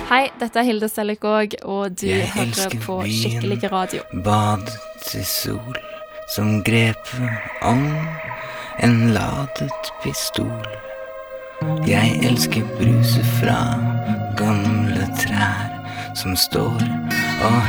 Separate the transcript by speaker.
Speaker 1: Hei, dette Hilde Sellikåg, og du hører på Skikkelig Radio.
Speaker 2: Badet i sol som grep om en ladet pistol. Jeg elsker bruset fra gamle trær som står og